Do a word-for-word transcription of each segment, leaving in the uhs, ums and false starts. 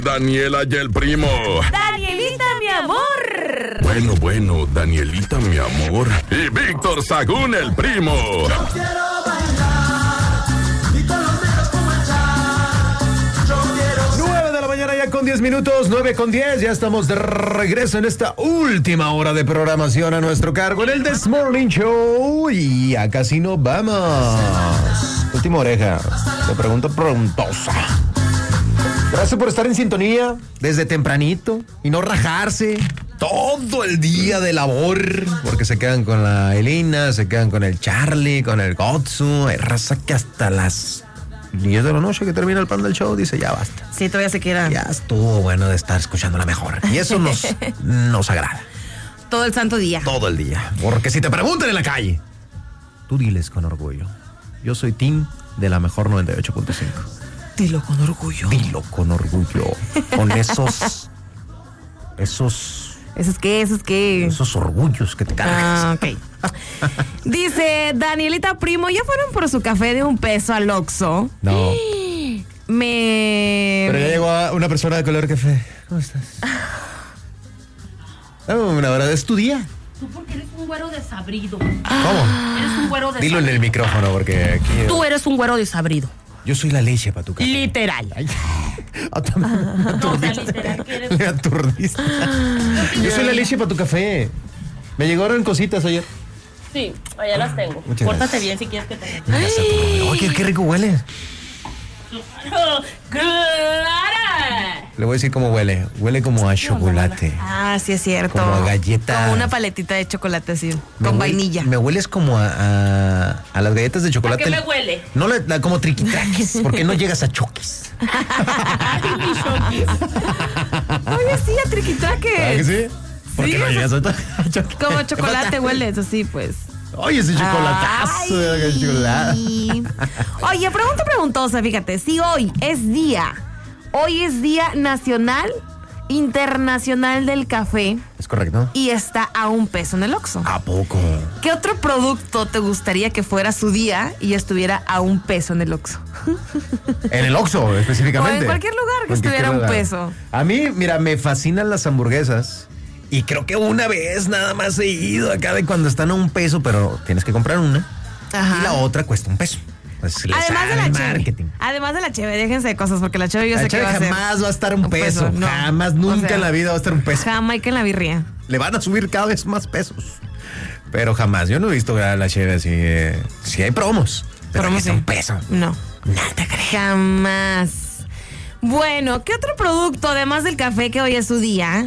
Daniela y el primo. Danielita, mi amor. Bueno, bueno, Danielita, mi amor. Y Víctor Sagún, el primo. Yo quiero bailar y con los negros comenzar. Yo quiero ser... nueve de la mañana ya con diez minutos, nueve con diez. Ya estamos de regreso en esta última hora de programación a nuestro cargo en el This Morning Show. Y a casi no vamos. Última oreja. Te pregunto preguntosa. Gracias por estar en sintonía desde tempranito y no rajarse todo el día de labor, porque se quedan con la Elena, se quedan con el Charlie, con el Gotsu. Hay raza que hasta las diez de la noche que termina el pan del show dice ya basta. Sí, todavía se queda. Ya estuvo bueno de estar escuchándola mejor. Y eso nos, nos agrada. Todo el santo día. Todo el día. Porque si te preguntan en la calle, tú diles con orgullo. Yo soy team de la mejor noventa y ocho punto cinco. Dilo con orgullo. Dilo con orgullo. Con esos. Esos. ¿Eso es qué? ¿Eso es qué? Esos orgullos que te cargas. Ah, ok. Dice Danielita, primo, ¿ya fueron por su café de un peso al Oxxo? No. Me... Pero ya llegó una persona de color café. ¿Cómo estás? Dame una hora. ¿Es tu día? Tú porque eres un güero desabrido. ¿Cómo? Eres un güero desabrido. Dilo en el micrófono porque aquí... Tú eres un güero desabrido. Yo soy la leche para tu café. Literal. Ay. Ah, también me No, o sea, aturdiste. literal que eres... Me aturdiste. Yo soy la leche para tu café. Me llegaron cositas ayer. Sí, allá las tengo. Muchas Pórtate gracias. bien si quieres que te... Gracias a tu- Oye, qué, qué rico huele. ¡Clara! Le voy a decir cómo huele. Huele como a chocolate. Ah, sí es cierto. Como a galleta. Como una paletita de chocolate así, Me con huele- vainilla. Me hueles como a, a, a las galletas de chocolate. ¿A qué me huele? No, la- la- como triquitraques. Porque no llegas a choquis. Ay, mi choquis. Oye, sí, a triquitraque. ¿Verdad que sí? Porque Sí, no o sea, llegas a choquis. Como chocolate huele, eso sí, pues. Oye, ese chocolatazo de Ay. chocolate. Oye, pregunta preguntosa, fíjate, si hoy es día, hoy es día nacional, internacional del café Es correcto. y está a un peso en el Oxxo. ¿A poco? ¿Qué otro producto te gustaría que fuera su día y estuviera a un peso en el Oxxo? En el Oxxo, específicamente. O en cualquier lugar que En estuviera cualquier un lugar. peso. A mí, mira, me fascinan las hamburguesas. Y creo que una vez nada más he ido acá de cuando están a un peso, pero tienes que comprar una. Ajá. Y la otra cuesta un peso. Pues le Además de sale la cheve. marketing. Además de la cheve, déjense de cosas porque la cheve yo La sé que cheve va a ser jamás va a estar un peso. no. Jamás, O nunca sea, en la vida va a estar un peso. Jamaica en la birria. Le van a subir cada vez más pesos. Pero jamás. Yo no he visto la cheve así. Eh, sí hay promos. Pero Promos que sea sí. un peso. No. Nada te crees. Jamás. Bueno, ¿qué otro producto, además del café que hoy es su día,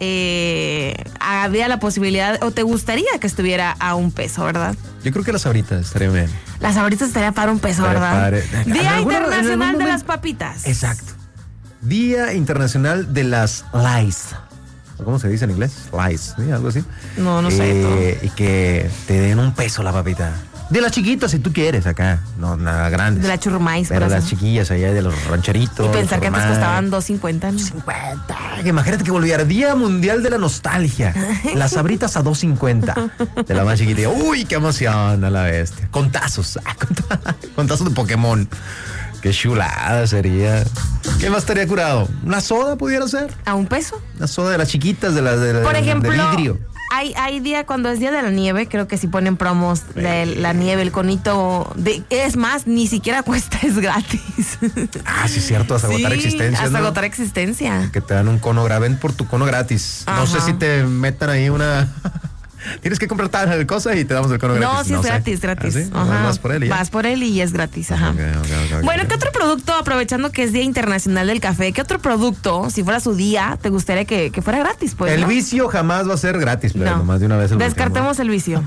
eh, había la posibilidad o te gustaría que estuviera a un peso, verdad? Yo creo que las ahorita estaría bien. Las ahoritas estaría para un peso, Estaría ¿verdad? padre. ¿En Día alguna- en Internacional algún de momento? las Papitas. Exacto. Día Internacional de las Lies. ¿O ¿Cómo se dice en inglés? Lies, ¿sí? Algo así. No, no sé, Eh, y que te den un peso la papita. De las chiquitas, si tú quieres, acá. No, nada grande. De la churrumais, Pero por las eso. chiquillas allá de los rancheritos. Y pensar que antes churrumais. costaban dos cincuenta, ¿no? cincuenta. Imagínate que volviera Día Mundial de la Nostalgia. Las sabritas a dos cincuenta. De la más chiquitilla. Uy, qué emoción a la bestia. Con tazos. Ah, con, ta- con tazos de Pokémon. Qué chulada sería. ¿Qué más estaría curado? ¿Una soda pudiera ser? ¿A un peso? Una soda de las chiquitas, de las de, Por de ejemplo, vidrio. hay, hay día cuando es día de la nieve, creo que sí ponen promos de la nieve, el conito. De, es más, ni siquiera cuesta, es gratis. Ah, sí, cierto, hasta agotar Sí, existencia. Hasta ¿no? agotar existencia. Que te dan un cono, graben por tu cono gratis. No sé Ajá. si te metan ahí una. Tienes que comprar tal cosa y te damos el cono gratis. No, sí es sé. gratis, gratis. ¿Ah, sí? Ajá. Vas por él y ya. Vas por él y es gratis, ajá. Ok, ok, ok, Bueno, ok. ¿qué otro producto, aprovechando que es Día Internacional del Café, qué otro producto, si fuera su día, te gustaría que, que fuera gratis? Pues, El ¿no? vicio jamás va a ser gratis, pero No. nomás de una vez el Descartemos el vicio.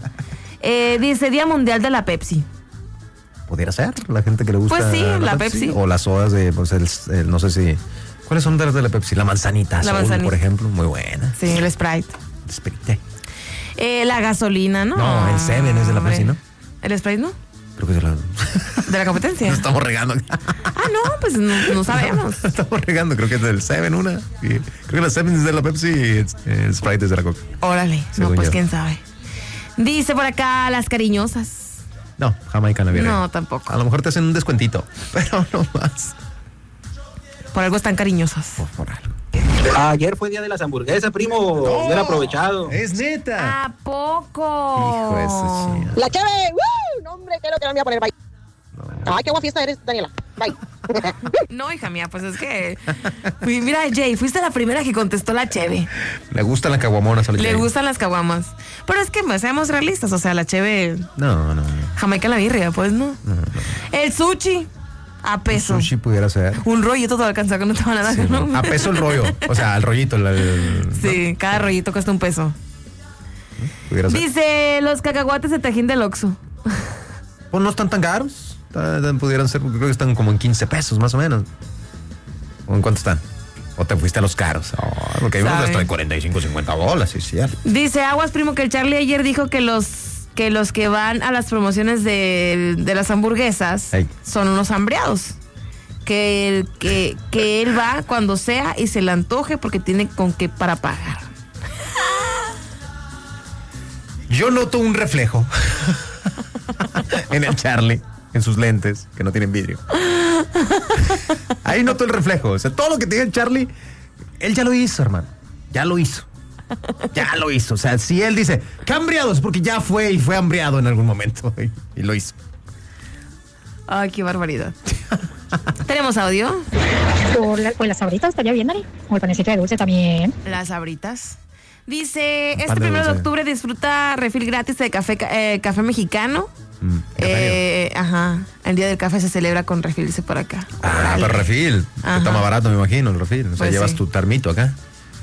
Eh, dice Día Mundial de la Pepsi. último. Pudiera ser, la gente que le gusta. Pues sí, la Pepsi. O las sodas de, pues, el, el- no sé si. ¿Cuáles son de las de la Pepsi? La manzanita La azul, manzanita. por ejemplo, muy buena. Sí, el Sprite. Sprite. Eh, la gasolina, ¿no? No, el Seven es de la Hombre. Pepsi, ¿no? ¿El Sprite no? Creo que es de la. ¿De la competencia? Nos estamos regando. Ah, no, pues no, no sabemos. Estamos regando, creo que es del Seven una. Y creo que la Seven es de la Pepsi y el, el Sprite es de la Coca. Órale, no, Según pues yo. quién sabe. Dice por acá las cariñosas. No, Jamaica no viene. No, tampoco. A lo mejor te hacen un descuentito, pero no más. Por algo están cariñosos. Por, por algo. Ayer fue día de las hamburguesas, primo. ¡Oh! Bien aprovechado. Es neta. ¿A poco? Hijo de su sí. La Cheve, ¡woo! No, hombre, ¿qué es lo que no me voy a poner? Bye. Ay, qué buena fiesta eres, Daniela. Bye. No, hija mía, pues es que... Fui- Mira, Jay, fuiste la primera que contestó la cheve. Le gustan las caguamonas al Le Jay. gustan las caguamas. Pero es que pues, seamos realistas, o sea, la cheve... No, no, no. Jamaica la birria, pues, ¿no? El sushi, a peso. Sushi pudiera ser. Un rollito te va a alcanzar, que no te van a dar, Sí, ¿no? a peso el rollo. O sea, el rollito. El, el- Sí, cada rollito cuesta un peso. pudiera ser. Dice, los cacahuates de Tajín del Oxxo. Pues no están tan caros. Ta- ta- Pudieran ser, creo que están como en quince pesos más o menos. ¿O en cuánto están? ¿O te fuiste a los caros? Oh, porque hay unos Sabe. hasta de cuarenta y cinco, cincuenta bolas, sí, cierto. Dice, aguas, primo, que el Charlie ayer dijo que los que los que van a las promociones de, de las hamburguesas Ey. son unos hambreados. Que, el- que, que él va cuando sea y se le antoje porque tiene con qué para pagar. Yo noto un reflejo en el Charlie, en sus lentes, que no tienen vidrio. Ahí noto el reflejo. O sea, todo lo que tiene el Charlie, él ya lo hizo, hermano. Ya lo hizo. Ya lo hizo. O sea, si él dice, ¿qué hambriado? Es porque ya fue y fue hambriado en algún momento. Y, y lo hizo. Ay, qué barbaridad. ¿Tenemos audio? O, la- o las sabritas estaría bien, Ari. O el panecito de dulce también. Las sabritas. Dice, este pan de primero de dulce. octubre disfruta refil gratis de café, ca- eh, café mexicano. Mm, Eh, ajá. El día del café se celebra con refil, dice por acá. Ah, pero refil. Ajá. Está más barato, me imagino, el refil. O sea, Pues llevas sí. tu termito acá.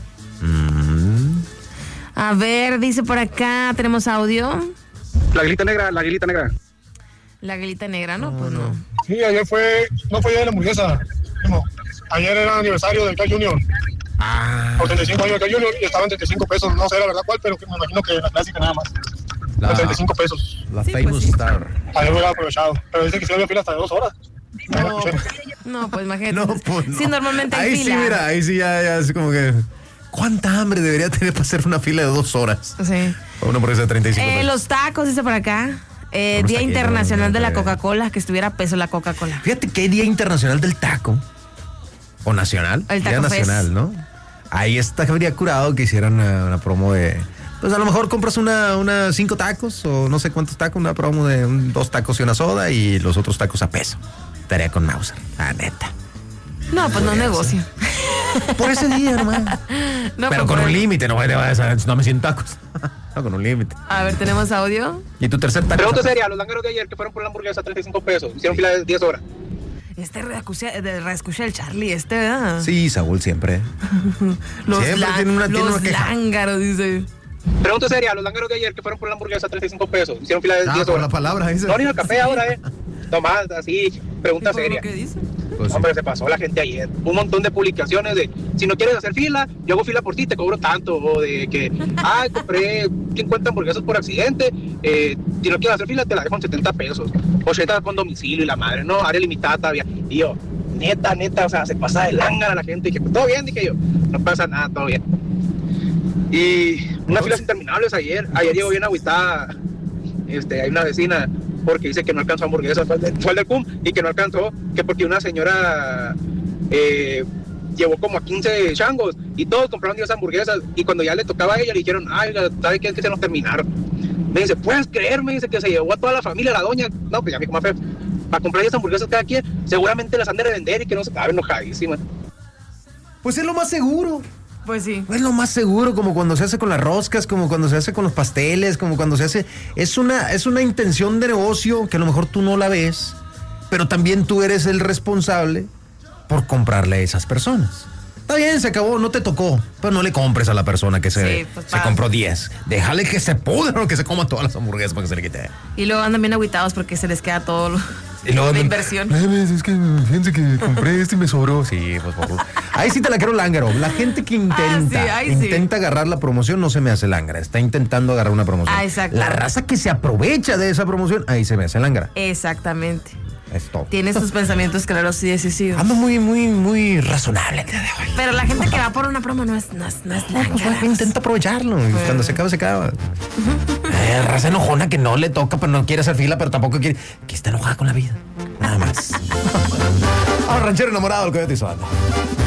Mm. A ver, dice por acá, tenemos audio. La aguilita negra, la aguilita negra. La aguilita negra, ¿no? Pues no. Sí, ayer fue, no fue día de la hamburguesa. No. Ayer era aniversario del Cal Junior. Ah, Por treinta y cinco años del Cal Junior y estaban treinta y cinco pesos. No sé la verdad cuál, pero me imagino que la clásica nada más. la, treinta y cinco pesos. la Sí, famous pues sí. star. Ayer hubiera aprovechado. Pero dice que si había fila hasta de dos horas. No, No, pues imagínate. no, pues no. Sí, normalmente hay ahí fila. sí, mira, ahí sí ya, ya es como que... ¿Cuánta hambre debería tener para hacer una fila de dos horas? Sí. Para una hamburguesa de treinta y cinco Eh, pesos. los tacos, dice por acá. Eh, Unos Día taquitos, Internacional de la eh. Coca-Cola, que estuviera a peso la Coca-Cola. Fíjate que hay Día Internacional del Taco. O Nacional. El Día Taco Fest. Nacional, ¿no? Ahí estaría curado que hicieran una, una promo de... Pues a lo mejor compras una, una cinco tacos o no sé cuántos tacos, una promo de un- dos tacos y una soda y los otros tacos a peso. Estaría con Mauser, la neta. No, pues no Podría negocio. Por ese día nomás. No, Pero pues, con por un el- límite, no vayas a no me cien tacos. No, con un límite. A ver, tenemos audio. ¿Y tu tercer taco? Pregunta seria, los langueros de ayer que fueron por la hamburguesa a treinta y cinco pesos. Hicieron fila de diez horas. Este reescucha, de reescucha el Charlie, este, ¿verdad? Sí, Saúl siempre. Los, siempre la- tiene una- tiene los una queja. lángaros, dice. Pregunta seria, los langueros de ayer que fueron por la hamburguesa a treinta y cinco pesos. Hicieron fila de Ah, diez por horas. la palabra esa. No, ni el café ahora, eh. Nomás, así, pregunta ¿Y por seria. lo que dice? Pues sí. Hombre, se pasó la gente ayer. Un montón de publicaciones de, si no quieres hacer fila, yo hago fila por ti, te cobro tanto. O de que, ay, compré cincuenta hamburguesas por accidente, eh, si no quieres hacer fila, te la dejo en setenta pesos. ochenta con domicilio y la madre, no, área limitada todavía. Y yo, neta, neta, o sea, se pasa de lángara la gente. Dije, pues todo bien, dije yo, no pasa nada, todo bien. Y unas filas interminables ayer. Ayer llegó bien agüitada. Este, hay una vecina porque dice que no alcanzó hamburguesas, fue al de- fue al del C U M y que no alcanzó, que porque una señora eh, llevó como a quince changos y todos compraron diez hamburguesas y cuando ya le tocaba a ella le dijeron, ay, ¿sabe qué? Es que se nos terminaron. Me dice, ¿puedes creer? Me dice que se llevó a toda la familia, la doña. No, pues ya mi comadre, para comprar diez hamburguesas cada quien, seguramente las han de revender y que no se estaba enojadísima. Pues es lo más seguro. Pues sí. Es lo más seguro, como cuando se hace con las roscas, como cuando se hace con los pasteles, como cuando se hace... Es una, es una intención de negocio que a lo mejor tú no la ves, pero también tú eres el responsable por comprarle a esas personas. Está bien, se acabó, no te tocó, pero no le compres a la persona que se, Sí, pues, se pasa. compró diez. Déjale que se pudra o que se coma todas las hamburguesas para que se le quite. Y luego andan bien agüitados porque se les queda todo lo, Y luego la andan, inversión. "Ay, ves, es que fíjense que compré esto y me sobró. Sí, pues por favor. Ahí sí te la quiero lángaro. La gente que intenta, Ah, sí, ahí sí. intenta agarrar la promoción no se me hace lángara. Está intentando agarrar una promoción. Ah, exacto. La raza que se aprovecha de esa promoción, ahí se me hace lángara. Exactamente. Es todo. Tienes tus pensamientos claros y decisivos. Ando muy, muy, muy razonable el día de hoy. Pero la gente que va por una promo no es, no es, no es No, pues, lángara. intenta aprovecharlo. Y cuando se acaba, se acaba. Eh, raza enojona que no le toca, pero no quiere hacer fila, pero tampoco quiere. Que está enojada con la vida. Nada más. Ah, ranchero enamorado del Coyote y su banda.